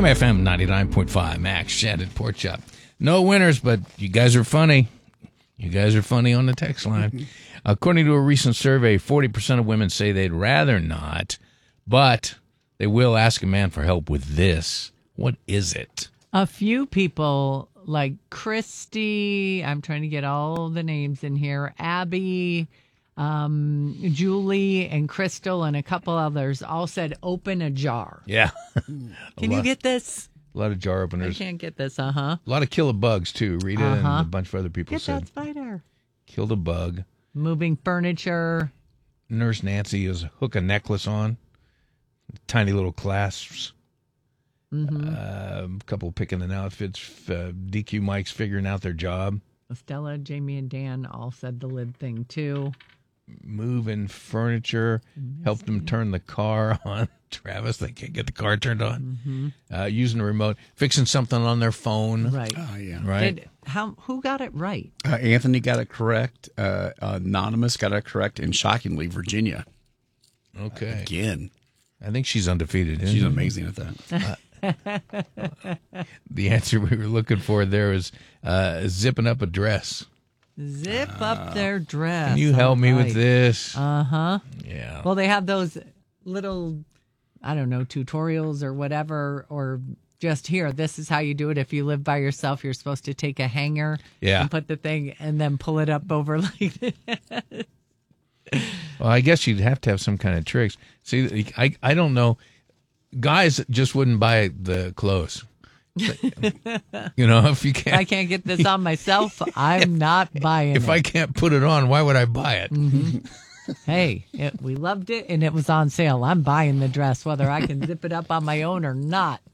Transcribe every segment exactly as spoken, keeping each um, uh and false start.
Kim F M ninety-nine point five, Max, Shannon, Pork Chop. No winners, but you guys are funny. You guys are funny on the text line. According to a recent survey, forty percent of women say they'd rather not, but they will ask a man for help with this. What is it? A few people like Christy, I'm trying to get all the names in here, Abby, um, Julie, and Crystal, and a couple others all said open a jar. Yeah. Can you get this? A lot of jar openers. I can't get this, uh-huh. A lot of kill a bugs, too. Rita uh-huh. and a bunch of other people get said. Get that spider. Killed a bug. Moving furniture. Nurse Nancy is hook a necklace on. Tiny little clasps. Mm-hmm. Uh, a couple picking in outfits. Uh, D Q Mike's figuring out their job. Stella, Jamie, and Dan all said the lid thing, too. Moving furniture. Helped them turn the car on. Travis, they can't get the car turned on. Mm-hmm. Uh, using the remote. Fixing something on their phone. Right. Oh, yeah. Right. Did, how, who got it right? Uh, Anthony got it correct. Uh, Anonymous got it correct. And shockingly, Virginia. Okay. Uh, again. I think she's undefeated. Isn't She's she? amazing at that. Uh, the answer we were looking for there is uh, zipping up a dress. Zip uh, up their dress. Can you help me right. with this? Uh-huh. Yeah. Well, they have those little, I don't know, tutorials or whatever, or just here, this is how you do it. If you live by yourself, you're supposed to take a hanger yeah. and put the thing and then pull it up over like that. Well, I guess you'd have to have some kind of tricks. See, I, I don't know. Guys just wouldn't buy the clothes. You know, if you can't, I can't get this on myself. I'm not buying if it. If I can't put it on, why would I buy it? Mm-hmm. Hey, it, we loved it and it was on sale. I'm buying the dress, whether I can zip it up on my own or not.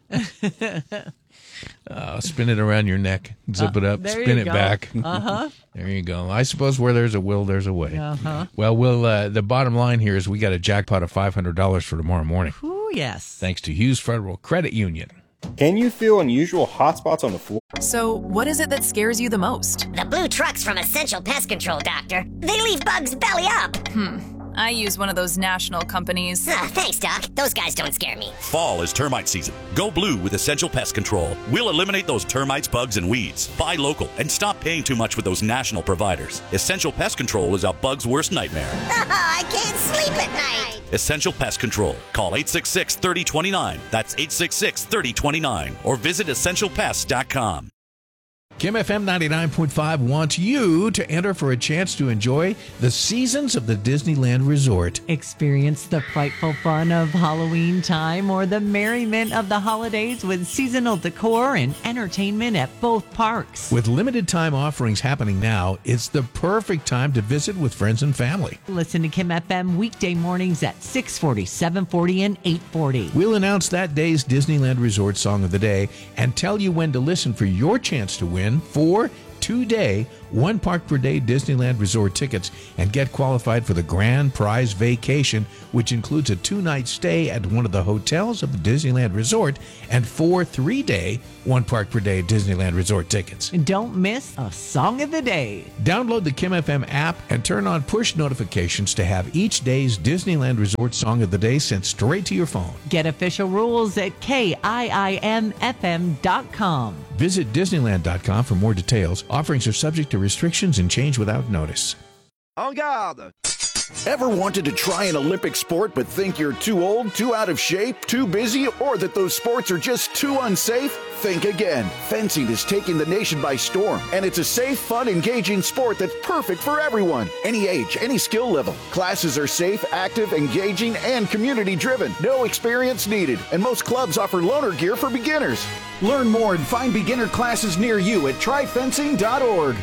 uh, spin it around your neck, zip uh, it up, spin it go. back. Uh-huh. There you go. I suppose where there's a will, there's a way. Uh-huh. Well, we'll uh, the bottom line here is we got a jackpot of five hundred dollars for tomorrow morning. Ooh, yes. Thanks to Hughes Federal Credit Union. Can you feel unusual hot spots on the floor? So, what is it that scares you the most? The blue trucks from Essential Pest Control, Doctor. They leave bugs belly up. Hmm. I use one of those national companies. Ah, thanks, Doc. Those guys don't scare me. Fall is termite season. Go blue with Essential Pest Control. We'll eliminate those termites, bugs, and weeds. Buy local and stop paying too much with those national providers. Essential Pest Control is a bug's worst nightmare. Oh, I can't sleep at night. Essential Pest Control. Call eight six six, three oh two nine. That's eight six six, three oh two nine. Or visit essential pest dot com. Kim F M ninety-nine point five wants you to enter for a chance to enjoy the seasons of the Disneyland Resort. Experience the frightful fun of Halloween time or the merriment of the holidays with seasonal decor and entertainment at both parks. With limited time offerings happening now, it's the perfect time to visit with friends and family. Listen to Kim F M weekday mornings at six forty, seven forty, and eight forty. We'll announce that day's Disneyland Resort Song of the Day and tell you when to listen for your chance to win four two-day, one park per day Disneyland Resort tickets and get qualified for the grand prize vacation, which includes a two-night stay at one of the hotels of the Disneyland Resort and four three-day, one park per day Disneyland Resort tickets. And don't miss a Song of the Day. Download the Kim F M app and turn on push notifications to have each day's Disneyland Resort Song of the Day sent straight to your phone. Get official rules at K I I M F M dot com. Visit Disneyland dot com for more details. Offerings are subject to restrictions and change without notice. En garde! Ever wanted to try an Olympic sport but think you're too old, too out of shape, too busy, or that those sports are just too unsafe? Think again. Fencing is taking the nation by storm, and it's a safe, fun, engaging sport that's perfect for everyone. Any age, any skill level. Classes are safe, active, engaging, and community-driven. No experience needed, and most clubs offer loaner gear for beginners. Learn more and find beginner classes near you at try fencing dot org.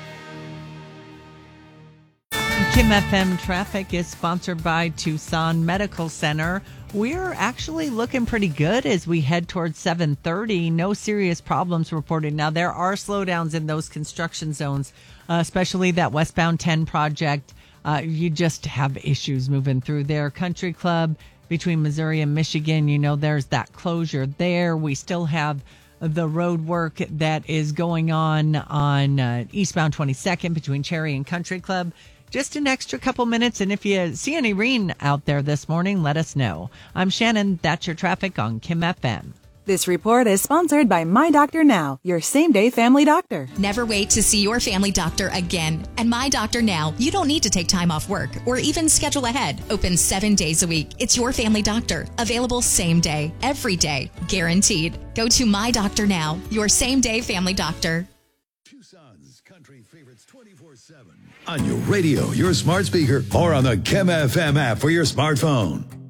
Kim F M Traffic is sponsored by Tucson Medical Center. We're actually looking pretty good as we head towards seven thirty. No serious problems reported. Now, there are slowdowns in those construction zones, uh, especially that westbound ten project. Uh, you just have issues moving through there. Country Club between Missouri and Michigan, you know, there's that closure there. We still have the road work that is going on on uh, eastbound twenty-second between Cherry and Country Club. Just an extra couple minutes, and if you see any rain out there this morning, let us know. I'm Shannon. That's your traffic on Kim F M. This report is sponsored by My Doctor Now, your same-day family doctor. Never wait to see your family doctor again. At My Doctor Now, you don't need to take time off work or even schedule ahead. Open seven days a week. It's your family doctor. Available same day, every day, guaranteed. Go to My Doctor Now, your same-day family doctor. Tucson's country favorites twenty-four seven. On your radio, your smart speaker, or on the Chem F M app for your smartphone.